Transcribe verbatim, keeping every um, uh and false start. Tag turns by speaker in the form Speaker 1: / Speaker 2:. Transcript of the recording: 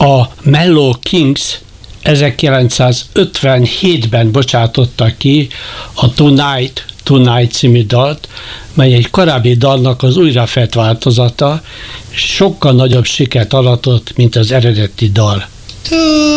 Speaker 1: A Mellow Kings ezerkilencszázötvenhétben bocsátottak ki a Tonight, Tonight című dalt, mely egy korábbi dalnak az újrafett változata, sokkal nagyobb sikert aratott, mint az eredeti dal.